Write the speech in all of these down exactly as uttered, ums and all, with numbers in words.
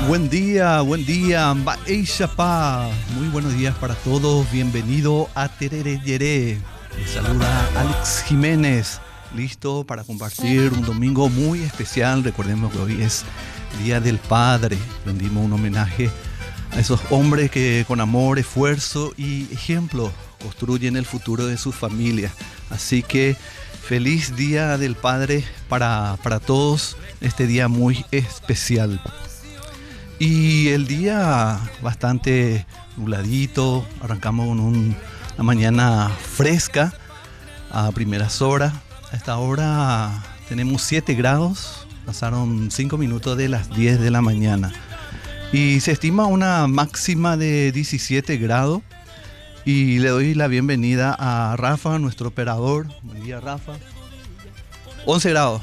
Buen día, buen día, Baeixapa. Muy buenos días para todos. Bienvenido a Terere Yeré. Les saluda Alex Jiménez, listo para compartir un domingo muy especial. Recordemos que hoy es Día del Padre. Rendimos un homenaje a esos hombres que con amor, esfuerzo y ejemplo construyen el futuro de sus familias. Así que feliz Día del Padre para, para todos, este día muy especial. Y el día bastante nubladito, arrancamos con un, una mañana fresca a primeras horas. A esta hora tenemos siete grados, pasaron cinco minutos de las diez de la mañana. Y se estima una máxima de diecisiete grados. Y le doy la bienvenida a Rafa, nuestro operador. Buen día, Rafa. once grados.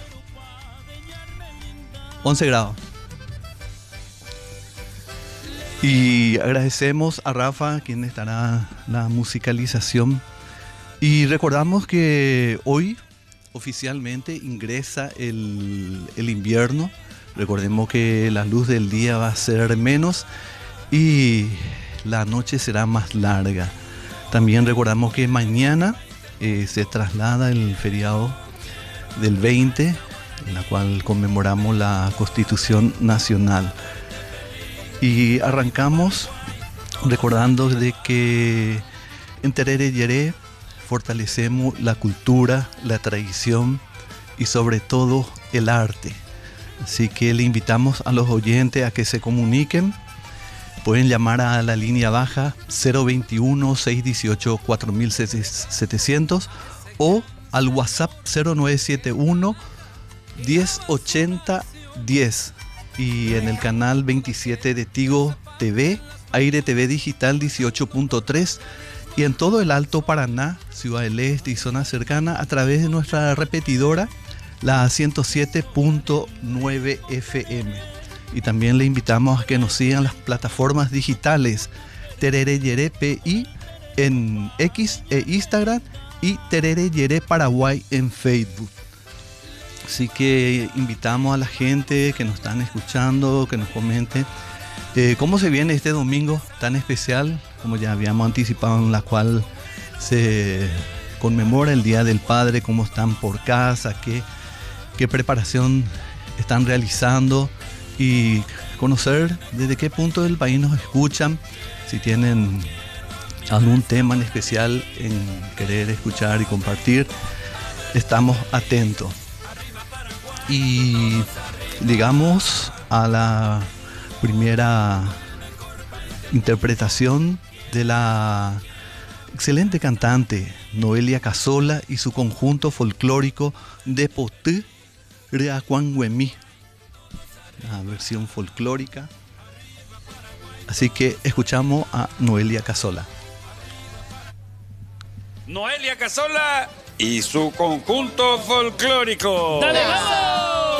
once grados. Y agradecemos a Rafa, quien estará en la musicalización. Y recordamos que hoy oficialmente ingresa el, el invierno. Recordemos que la luz del día va a ser menos y la noche será más larga. También recordamos que mañana eh, se traslada el feriado del veinte, en la cual conmemoramos la Constitución Nacional. Y arrancamos recordando de que en Terere Yeré fortalecemos la cultura, la tradición y sobre todo el arte. Así que le invitamos a los oyentes a que se comuniquen. Pueden llamar a la línea baja cero veintiuno, seiscientos dieciocho, cuatro mil setecientos o al WhatsApp cero nueve siete uno, diez ochenta, diez. Y en el canal veintisiete de Tigo T V, Aire T V Digital dieciocho punto tres y en todo el Alto Paraná, Ciudad del Este y zona cercana a través de nuestra repetidora, la ciento siete punto nueve F M. Y también le invitamos a que nos sigan las plataformas digitales Terere Yeré P I en X e Instagram y Terere Yeré Paraguay en Facebook. Así que invitamos a la gente que nos están escuchando, que nos comenten eh, cómo se viene este domingo tan especial, como ya habíamos anticipado, en la cual se conmemora el Día del Padre, cómo están por casa, qué, qué preparación están realizando y conocer desde qué punto del país nos escuchan, si tienen algún tema en especial en querer escuchar y compartir, estamos atentos. Y llegamos a la primera interpretación de la excelente cantante Noelia Casola y su conjunto folclórico de Potú Reacuanguemí, la versión folclórica. Así que escuchamos a Noelia Casola. Noelia Casola y su conjunto folclórico. ¡Dale, vamos!